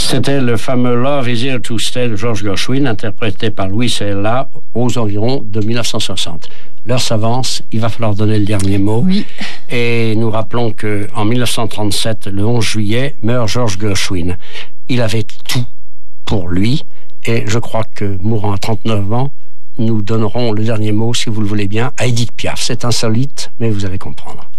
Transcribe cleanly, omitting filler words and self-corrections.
C'était le fameux Love is Here to Stay de George Gershwin, interprété par Louis Ella aux environs de 1960. L'heure s'avance, il va falloir donner le dernier mot. Oui. Et nous rappelons qu'en 1937, le 11 juillet, meurt George Gershwin. Il avait tout pour lui, et je crois que, mourant à 39 ans, nous donnerons le dernier mot, si vous le voulez bien, à Édith Piaf. C'est insolite, mais vous allez comprendre.